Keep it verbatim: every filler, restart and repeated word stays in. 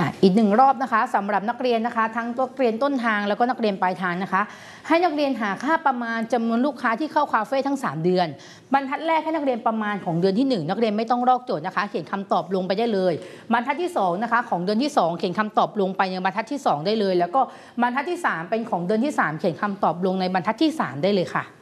อีกหนึ่งรอบนะคะสำหรับนักเรียนนะคะทั้งนักเรียนต้นทางแล้วก็นักเรียนปลายทางนะคะให้นักเรียนหาค่าประมาณจำนวนลูกค้าที่เข้าคาเฟ่ทั้งสามเดือนบรรทัดแรกให้นักเรียนประมาณของเดือนที่หนึ่งนักเรียนไม่ต้องลอกโจทย์นะคะเขียนคำตอบลงไปได้เลยบรรทัดที่สองนะคะของเดือนที่สองเขียนคำตอบลงไปในบรรทัดที่สองได้เลยแล้วก็บรรทัดที่สามเป็นของเดือนที่สามเขียนคำตอบลงในบรรทัดที่สามได้เลยค่ะ